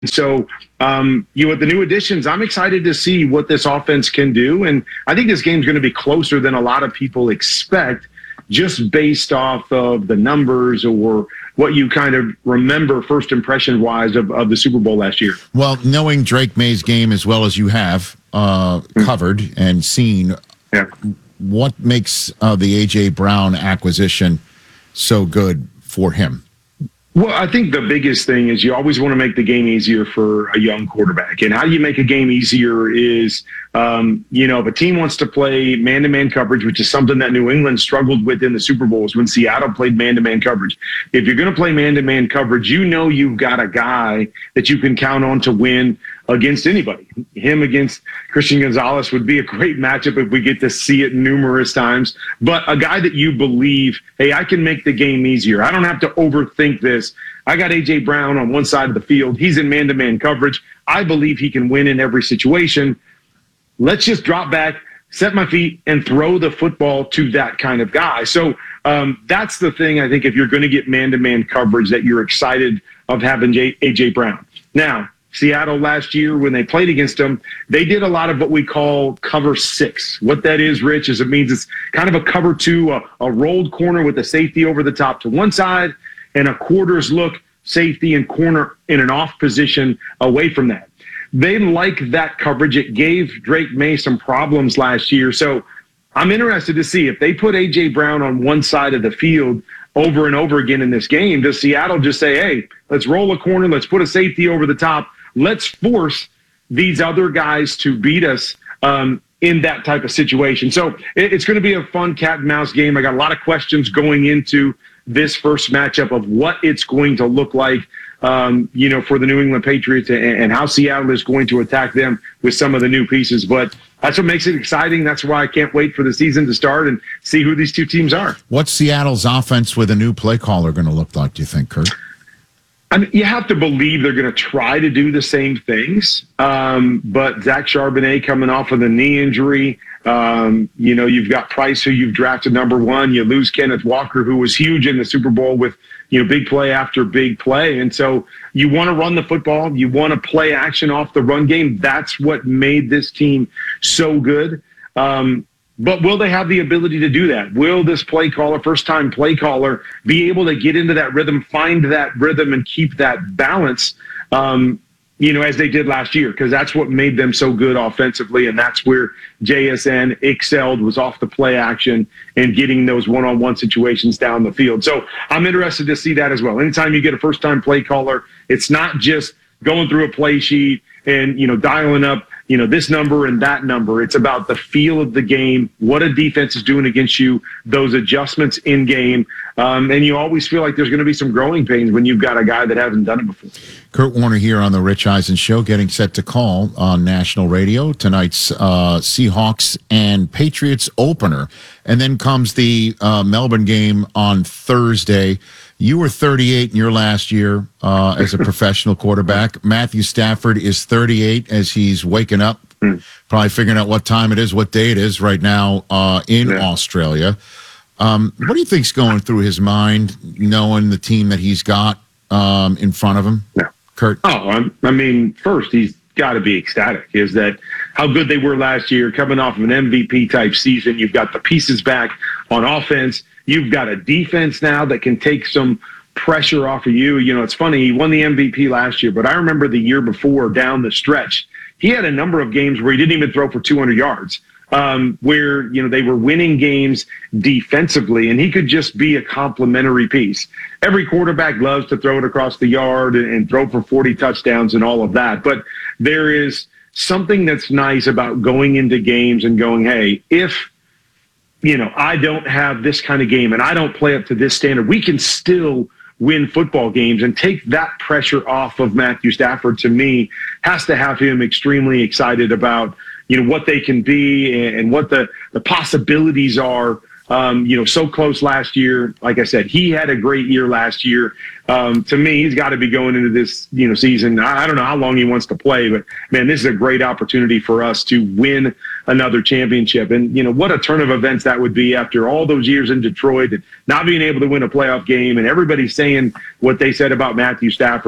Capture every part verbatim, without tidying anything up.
So, um, you know, with the new additions, I'm excited to see what this offense can do. And I think this game's going to be closer than a lot of people expect, just based off of the numbers or what you kind of remember first impression wise of, of the Super Bowl last year. Well, knowing Drake May's game as well as you have uh, mm-hmm. covered and seen, yeah. what makes uh, the A J. Brown acquisition so good for him? Well, I think the biggest thing is you always want to make the game easier for a young quarterback. And how do you make a game easier is, um, you know, if a team wants to play man-to-man coverage, which is something that New England struggled with in the Super Bowls when Seattle played man-to-man coverage. If you're going to play man-to-man coverage, you know you've got a guy that you can count on to win against anybody. Him against Christian Gonzalez would be a great matchup if we get to see it numerous times. But a guy that you believe, hey, I can make the game easier. I don't have to overthink this. I got A J. Brown on one side of the field. He's in man-to-man coverage. I believe he can win in every situation. Let's just drop back, set my feet, and throw the football to that kind of guy. So um, that's the thing, I think, if you're going to get man-to-man coverage, that you're excited of having J- A J. Brown. Now, Seattle last year, when they played against them, they did a lot of what we call cover six. What that is, Rich, is it means it's kind of a cover two, a, a rolled corner with a safety over the top to one side, and a quarters look safety and corner in an off position away from that. They like that coverage. It gave Drake May some problems last year. So I'm interested to see if they put A J. Brown on one side of the field over and over again in this game. Does Seattle just say, hey, let's roll a corner, let's put a safety over the top, let's force these other guys to beat us um, in that type of situation? So it, it's going to be a fun cat and mouse game. I got a lot of questions going into this first matchup of what it's going to look like, um, you know, for the New England Patriots, and, and how Seattle is going to attack them with some of the new pieces. But that's what makes it exciting. That's why I can't wait for the season to start and see who these two teams are. What's Seattle's offense with a new play caller going to look like, do you think, Kurt? I mean, you have to believe they're going to try to do the same things. Um, but Zach Charbonnet coming off of the knee injury, um, you know, you've got Price, who you've drafted number one. You lose Kenneth Walker, who was huge in the Super Bowl with, you know, big play after big play. And so you want to run the football. You want to play action off the run game. That's what made this team so good. Um, But will they have the ability to do that? Will this play caller, first-time play caller, be able to get into that rhythm, find that rhythm, and keep that balance, um, you know, as they did last year? Because that's what made them so good offensively, and that's where J S N excelled, was off the play action and getting those one-on-one situations down the field. So I'm interested to see that as well. Anytime you get a first-time play caller, it's not just going through a play sheet and, you know, dialing up, you know, this number and that number. It's about the feel of the game, what a defense is doing against you, those adjustments in game. Um, and you always feel like there's going to be some growing pains when you've got a guy that hasn't done it before. Kurt Warner here on the Rich Eisen Show, getting set to call on national radio tonight's uh, Seahawks and Patriots opener. And then comes the uh, Melbourne game on Thursday. You were thirty-eight in your last year uh, as a professional quarterback. Matthew Stafford is thirty-eight as he's waking up, mm. probably figuring out what time it is, what day it is right now uh, in yeah. Australia. Um, what do you think's going through his mind, knowing the team that he's got um, in front of him? Yeah. Kurt? Oh, I'm, I mean, first, he's got to be ecstatic. Is that how good they were last year, coming off of an M V P-type season. You've got the pieces back on offense. You've got a defense now that can take some pressure off of you. You know, it's funny, he won the M V P last year, but I remember the year before down the stretch, he had a number of games where he didn't even throw for two hundred yards, um, where, you know, they were winning games defensively, and he could just be a complementary piece. Every quarterback loves to throw it across the yard and, and throw for forty touchdowns and all of that. But there is something that's nice about going into games and going, hey, if you know, I don't have this kind of game and I don't play up to this standard, we can still win football games, and take that pressure off of Matthew Stafford, to me, has to have him extremely excited about, you know, what they can be and what the, the possibilities are. Um, you know, so close last year. Like I said, he had a great year last year. Um, to me, he's got to be going into this, you know, season. I, I don't know how long he wants to play, but man, this is a great opportunity for us to win another championship. And, you know, what a turn of events that would be after all those years in Detroit and not being able to win a playoff game, and everybody saying what they said about Matthew Stafford,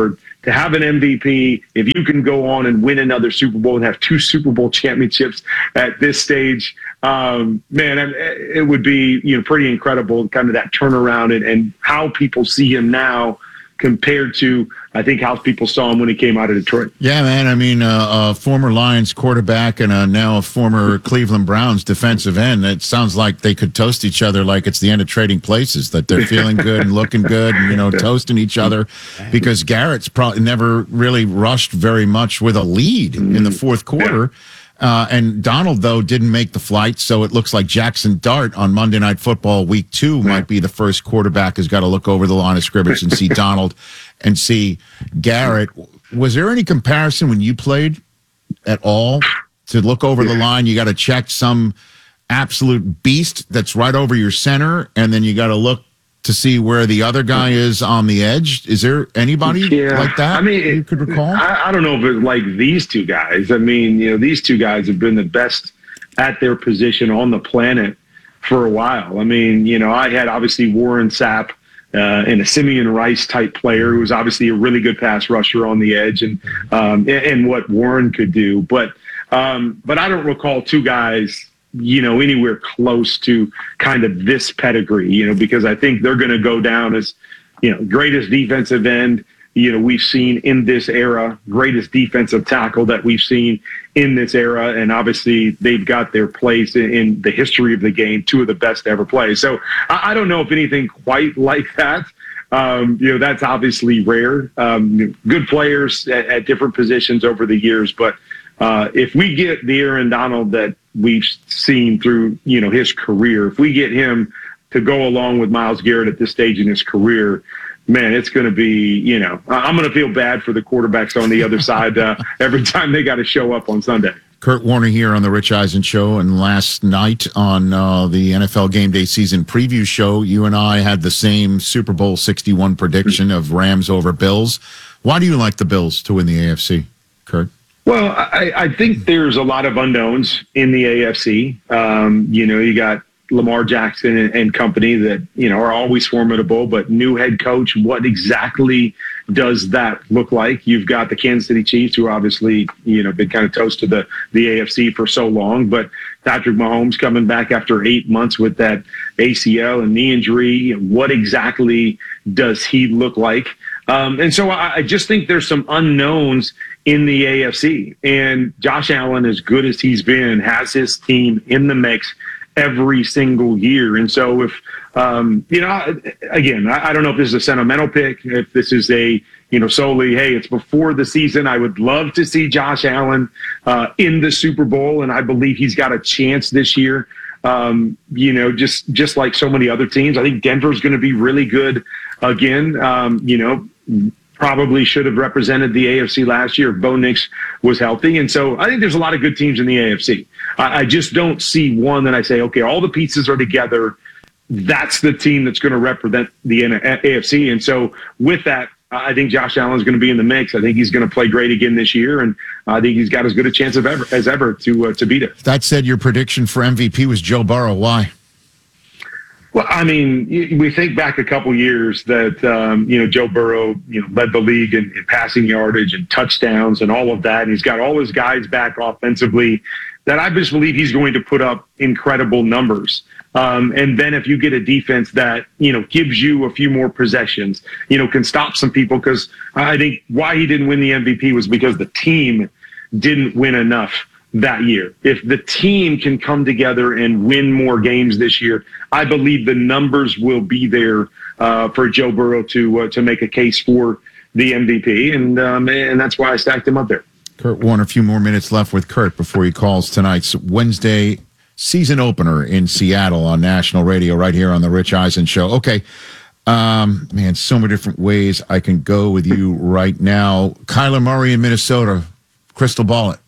to have an M V P, if you can go on and win another Super Bowl and have two Super Bowl championships at this stage, um, man, it would be, you know, pretty incredible, kind of that turnaround and, and how people see him now compared to, I think, how people saw him when he came out of Detroit. Yeah, man. I mean, uh, a former Lions quarterback and uh, now a former Cleveland Browns defensive end. It sounds like they could toast each other like it's the end of Trading Places, that they're feeling good and looking good and, you know, toasting each other, because Garrett's probably never really rushed very much with a lead in the fourth quarter. Uh, and Donald, though, didn't make the flight, so it looks like Jackson Dart on Monday Night Football week two might be the first quarterback who's got to look over the line of scrimmage and see Donald and see Garrett. Was there any comparison when you played at all to look over the line? You got to check some absolute beast that's right over your center, and then you got to look to see where the other guy is on the edge. Is there anybody yeah. like that I mean, you could recall? I, I don't know if it's like these two guys. I mean, you know, these two guys have been the best at their position on the planet for a while. I mean, you know, I had obviously Warren Sapp uh, and a Simeon Rice type player who was obviously a really good pass rusher on the edge, and um, and, and what Warren could do. But um, but I don't recall two guys, you know, anywhere close to kind of this pedigree, you know, because I think they're going to go down as, you know, greatest defensive end, you know, we've seen in this era, greatest defensive tackle that we've seen in this era. And obviously they've got their place in, in the history of the game, two of the best to ever play. So I, I don't know if anything quite like that. Um, you know, that's obviously rare. Um, good players at, at different positions over the years. But uh, if we get the Aaron Donald that we've seen through, you know, his career, if we get him to go along with Myles Garrett at this stage in his career, man, it's going to be, you know, I'm going to feel bad for the quarterbacks on the other side uh, every time they got to show up on Sunday. Kurt Warner here on the Rich Eisen Show, and last night on uh, the N F L Game Day Season Preview Show, you and I had the same Super Bowl sixty-one prediction of Rams over Bills. Why do you like the Bills to win the A F C, Kurt? Well, I, I think there's a lot of unknowns in the A F C. Um, you know, you got Lamar Jackson and, and company that, you know, are always formidable, but new head coach, what exactly does that look like? You've got the Kansas City Chiefs, who obviously, you know, been kind of toast to the, the A F C for so long, but Patrick Mahomes coming back after eight months with that A C L and knee injury. What exactly does he look like? Um, and so I, I just think there's some unknowns in the A F C, and Josh Allen, as good as he's been, has his team in the mix every single year. And so if, um, you know, again, I, I don't know if this is a sentimental pick, if this is a, you know, solely, hey, it's before the season. I would love to see Josh Allen uh, in the Super Bowl, and I believe he's got a chance this year. Um, you know, just, just like so many other teams, I think Denver's going to be really good again. Um, you know, probably should have represented the A F C last year if Bo Nix was healthy. And so I think there's a lot of good teams in the A F C. I, I just don't see one that I say, okay, all the pieces are together. That's the team that's going to represent the A F C. And so with that, I think Josh Allen is going to be in the mix. I think he's going to play great again this year, and I think he's got as good a chance of ever, as ever to uh, to beat it. That said, your prediction for M V P was Joe Burrow. Why? Well, I mean, we think back a couple years that, um, you know, Joe Burrow, you know, led the league in, in passing yardage and touchdowns and all of that. And he's got all his guys back offensively that I just believe he's going to put up incredible numbers. Um, and then if you get a defense that, you know, gives you a few more possessions, you know, can stop some people, because I think why he didn't win the M V P was because the team didn't win enough that year. If the team can come together and win more games this year, I believe the numbers will be there uh, for Joe Burrow to uh, to make a case for the M V P, and um, and that's why I stacked him up there. Kurt Warner, a few more minutes left with Kurt before he calls tonight's Wednesday season opener in Seattle on national radio right here on the Rich Eisen Show. Okay, um, man, so many different ways I can go with you right now. Kyler Murray in Minnesota, crystal ball it.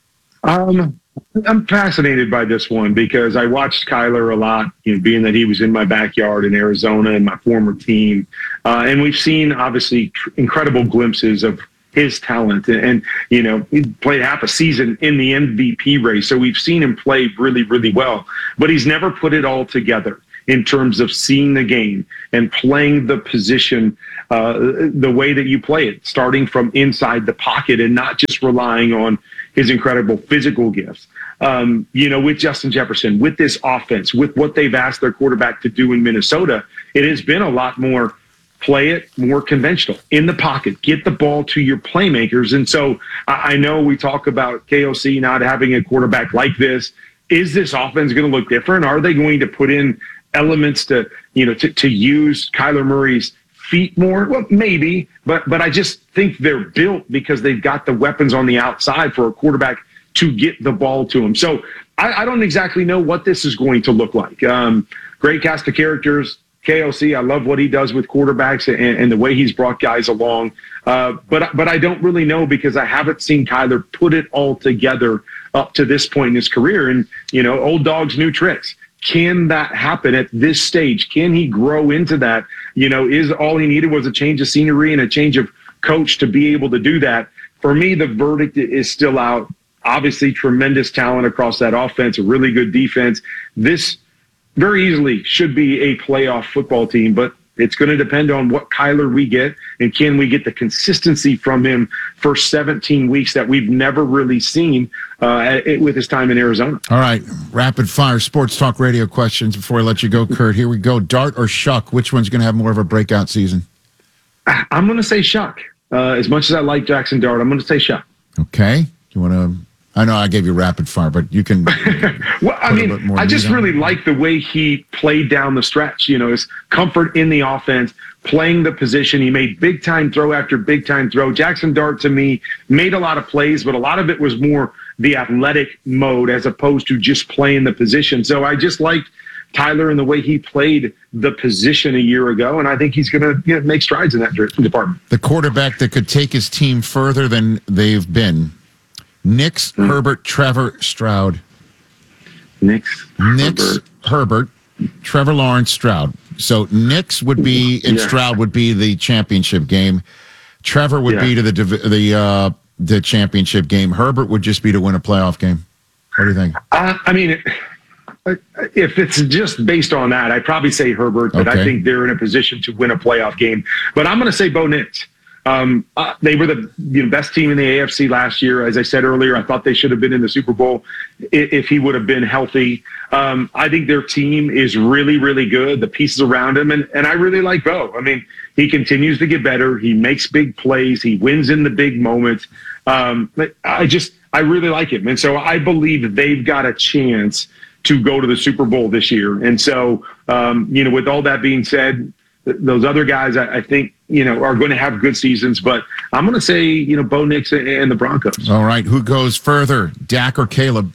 Um, I'm fascinated by this one because I watched Kyler a lot, you know, being that he was in my backyard in Arizona and my former team. Uh, and we've seen, obviously, tr- incredible glimpses of his talent. And, and, you know, he played half a season in the M V P race. So we've seen him play really, really well. But he's never put it all together in terms of seeing the game and playing the position uh, the way that you play it, starting from inside the pocket and not just relying on his incredible physical gifts. Um, you know, with Justin Jefferson, with this offense, with what they've asked their quarterback to do in Minnesota, it has been a lot more play it more conventional in the pocket, get the ball to your playmakers. And so I, I know we talk about K O C not having a quarterback like this. Is this offense going to look different? Are they going to put in elements to, you know, to, to use Kyler Murray's feet more? Well, maybe, but, but I just think they're built because they've got the weapons on the outside for a quarterback to get the ball to him. So I, I don't exactly know what this is going to look like. Um, great cast of characters. K O C, I love what he does with quarterbacks and, and the way he's brought guys along. Uh, but but I don't really know because I haven't seen Kyler put it all together up to this point in his career. And, you know, old dogs, new tricks. Can that happen at this stage? Can he grow into that? You know, is all he needed was a change of scenery and a change of coach to be able to do that? For me, the verdict is still out. Obviously, tremendous talent across that offense, a really good defense. This very easily should be a playoff football team, but it's going to depend on what Kyler we get and can we get the consistency from him for seventeen weeks that we've never really seen uh, with his time in Arizona. All right, rapid fire sports talk radio questions before I let you go, Kurt. Here we go. Dart or Shuck? Which one's going to have more of a breakout season? I'm going to say Shuck. Uh, as much as I like Jackson Dart, I'm going to say Shuck. Okay. You want to? I know I gave you rapid fire, but you can. Well, I mean, I just really like the way he played down the stretch. You know, his comfort in the offense, playing the position. He made big time throw after big time throw. Jackson Dart, to me, made a lot of plays, but a lot of it was more the athletic mode as opposed to just playing the position. So I just liked Tyler and the way he played the position a year ago, and I think he's going to you know, make strides in that department. The quarterback that could take his team further than they've been. Nix, mm. Herbert, Trevor, Stroud. Nix, Nix, Herbert. Herbert, Trevor Lawrence, Stroud. So Nix would be, and yeah. Stroud would be the championship game. Trevor would yeah. be to the the uh, the championship game. Herbert would just be to win a playoff game. What do you think? Uh, I mean, if it's just based on that, I'd probably say Herbert, but okay. I think they're in a position to win a playoff game. But I'm going to say Bo Nix. Um, uh, they were the you know, best team in the A F C last year. As I said earlier, I thought they should have been in the Super Bowl if, if he would have been healthy. Um, I think their team is really, really good, the pieces around him, and, and I really like Bo. I mean, he continues to get better. He makes big plays. He wins in the big moments. Um, but I just, I really like him. And so I believe they've got a chance to go to the Super Bowl this year. And so, um, you know, with all that being said, those other guys, I, I think, you know, are going to have good seasons, but I'm going to say, you know, Bo Nix and the Broncos. All right. Who goes further, Dak or Caleb?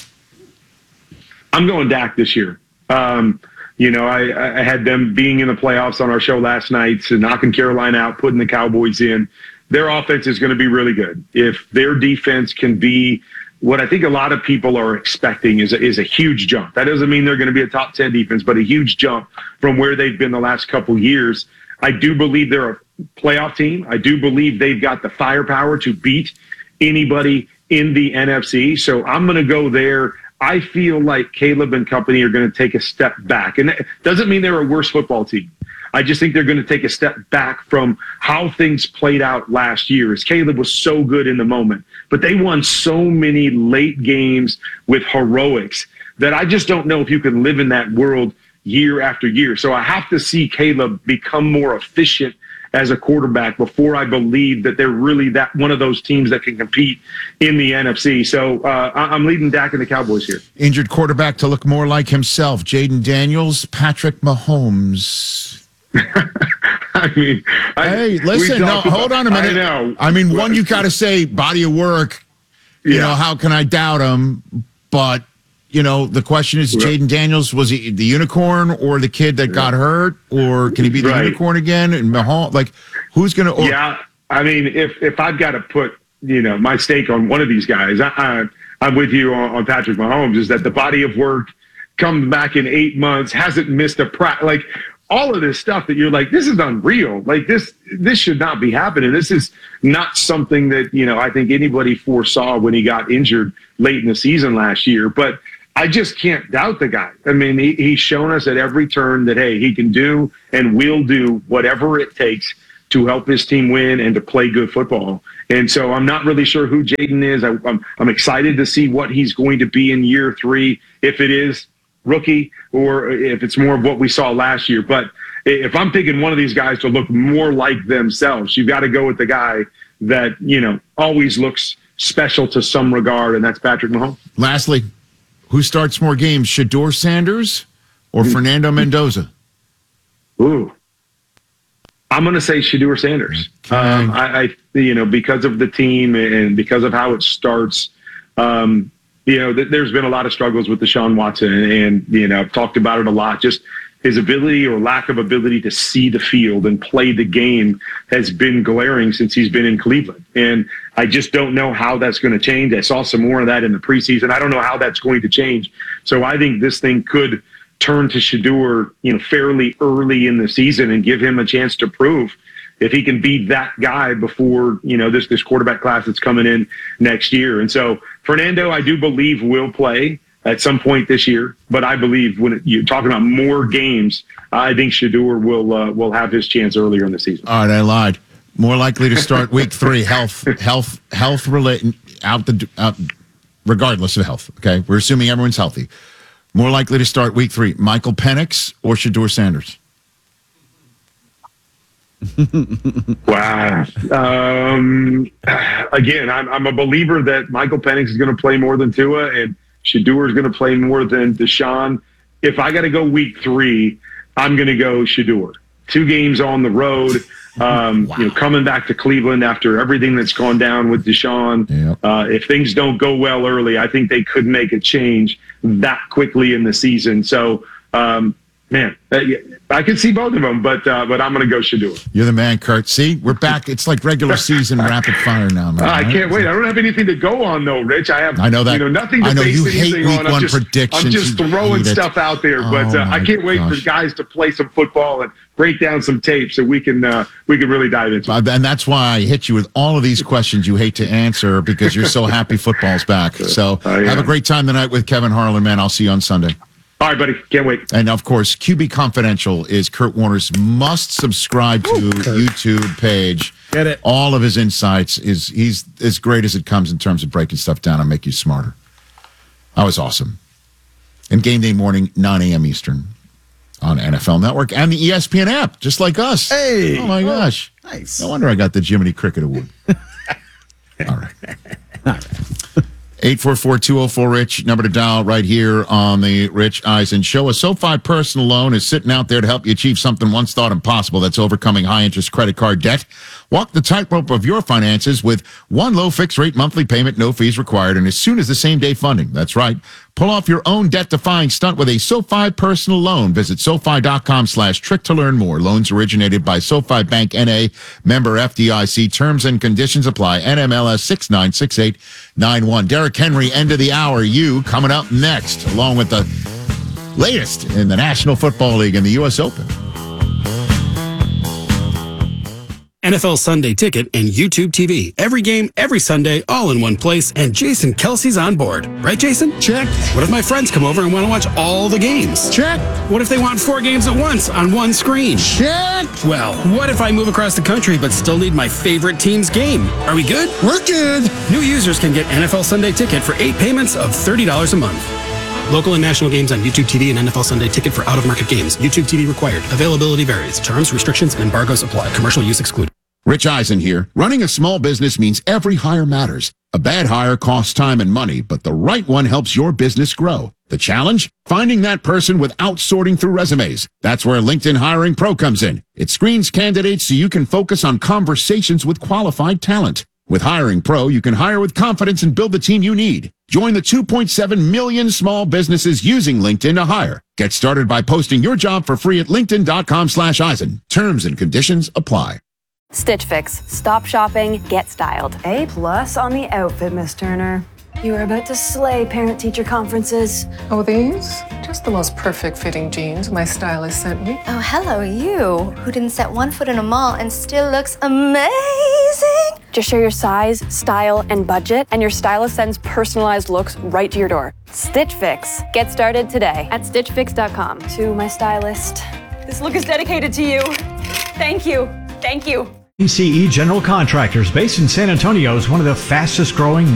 I'm going Dak this year. Um, you know, I, I had them being in the playoffs on our show last night, so knocking Carolina out, putting the Cowboys in. Their offense is going to be really good. If their defense can be what I think a lot of people are expecting is a, is a huge jump. That doesn't mean they're going to be a top ten defense, but a huge jump from where they've been the last couple years. I do believe they're a playoff team. I do believe they've got the firepower to beat anybody in the N F C. So I'm going to go there. I feel like Caleb and company are going to take a step back. And that doesn't mean they're a worse football team. I just think they're going to take a step back from how things played out last year. As Caleb was so good in the moment, but they won so many late games with heroics that I just don't know if you can live in that world year after year. So I have to see Caleb become more efficient as a quarterback before I believe that they're really that one of those teams that can compete in the N F C. So uh, I'm leading Dak and the Cowboys here. Injured quarterback to look more like himself, Jaden Daniels, Patrick Mahomes. I mean, I, hey, listen, no, hold on a minute. I know. I mean, one, you got to say body of work. You yeah. know, how can I doubt him? But, you know, the question is, right. Jaden Daniels, was he the unicorn or the kid that yeah. got hurt? Or can he be the right. unicorn again? And Mahomes, like, who's going to? Yeah, I mean, if if I've got to put, you know, my stake on one of these guys, I, I, I'm with you on, on Patrick Mahomes, is that the body of work comes back in eight months, hasn't missed a practice. Like, all of this stuff that you're like, this is unreal. Like this, this should not be happening. This is not something that, you know, I think anybody foresaw when he got injured late in the season last year, but I just can't doubt the guy. I mean, he, he's shown us at every turn that, hey, he can do and will do whatever it takes to help his team win and to play good football. And so I'm not really sure who Jaden is. I, I'm, I'm excited to see what he's going to be in year three, if it is rookie or if it's more of what we saw last year. But if I'm picking one of these guys to look more like themselves, you've got to go with the guy that, you know, always looks special to some regard, and that's Patrick Mahomes. Lastly, who starts more games, Shedeur Sanders or Fernando Mendoza? Ooh. I'm going to say Shedeur Sanders. Okay. Um, I, I, you know, because of the team and because of how it starts, um, you know, th- there's been a lot of struggles with Deshaun Watson, and, and, you know, I've talked about it a lot. Just his ability or lack of ability to see the field and play the game has been glaring since he's been in Cleveland. And I just don't know how that's going to change. I saw some more of that in the preseason. I don't know how that's going to change. So I think this thing could turn to Shedeur, you know, fairly early in the season and give him a chance to prove if he can be that guy before, you know, this, this quarterback class that's coming in next year. And so Fernando, I do believe, will play at some point this year, but I believe when you're talking about more games, I think Shedeur will uh, will have his chance earlier in the season. All right, I lied. More likely to start week three, health, health, health related out the out, regardless of health. Okay, we're assuming everyone's healthy. More likely to start week three, Michael Penix or Shedeur Sanders? Wow. Um, again, I'm, I'm a believer that Michael Penix is going to play more than Tua, and Shedeur is going to play more than Deshaun. If I got to go week three, I'm going to go Shedeur. Two games on the road, um, wow. you know, coming back to Cleveland after everything that's gone down with Deshaun. Yep. Uh, if things don't go well early, I think they could make a change that quickly in the season. So, um, man, I can see both of them, but uh, but I'm going to go Shedeur. You're the man, Kurt. See, we're back. It's like regular season rapid fire now, man. I can't wait. I don't have anything to go on, though, Rich. I have, I know that. You know, nothing to I know base you hate anything week on. I'm one just, predictions. I'm just You throwing hate it. stuff out there, but Oh, uh, I can't wait gosh. for guys to play some football and break down some tape so we can uh, we can really dive into it. And that's why I hit you with all of these questions you hate to answer because you're so happy football's back. So Uh, yeah. have a great time tonight with Kevin Harlan, man. I'll see you on Sunday. All right, buddy. Can't wait. And of course, Q B Confidential is Kurt Warner's must subscribe to Ooh, Kurt. YouTube page. Get it. All of his insights is he's as great as it comes in terms of breaking stuff down and make you smarter. That was awesome. And game day morning, nine a.m. Eastern on N F L Network and the E S P N app, just like us. Hey. Oh my gosh. Nice. No wonder I got the Jiminy Cricket Award. All right. eight four four, two oh four, RICH, number to dial right here on the Rich Eisen Show. A SoFi personal loan is sitting out there to help you achieve something once thought impossible. That's overcoming high-interest credit card debt. Walk the tightrope of your finances with one low fixed-rate monthly payment, no fees required, and as soon as the same-day funding. That's right. Pull off your own debt-defying stunt with a SoFi personal loan. Visit SoFi.com slash trick to learn more. Loans originated by SoFi Bank N A, member F D I C. Terms and conditions apply. N M L S six nine six eight nine one. Derrick Henry, end of the hour. You coming up next, along with the latest in the National Football League and the U S Open. N F L Sunday Ticket and YouTube T V. Every game, every Sunday, all in one place, and Jason Kelsey's on board. Right, Jason? Check. What if my friends come over and want to watch all the games? Check. What if they want four games at once on one screen? Check. Well, what if I move across the country but still need my favorite team's game? Are we good? We're good. New users can get N F L Sunday Ticket for eight payments of thirty dollars a month. Local and national games on YouTube T V and N F L Sunday Ticket for out-of-market games. YouTube T V required. Availability varies. Terms, restrictions, and embargoes apply. Commercial use excluded. Rich Eisen here. Running a small business means every hire matters. A bad hire costs time and money, but the right one helps your business grow. The challenge? Finding that person without sorting through resumes. That's where LinkedIn Hiring Pro comes in. It screens candidates so you can focus on conversations with qualified talent. With Hiring Pro, you can hire with confidence and build the team you need. Join the two point seven million small businesses using LinkedIn to hire. Get started by posting your job for free at linkedin.com slash Eisen. Terms and conditions apply. Stitch Fix. Stop shopping, get styled. A plus on the outfit, Miss Turner. You are about to slay parent-teacher conferences. Oh, these? Just the most perfect fitting jeans my stylist sent me. Oh, hello, you, who didn't set one foot in a mall and still looks amazing. Just share your size, style, and budget, and your stylist sends personalized looks right to your door. Stitch Fix. Get started today at stitch fix dot com. To my stylist. This look is dedicated to you. Thank you. Thank you. C E General Contractors, based in San Antonio, is one of the fastest growing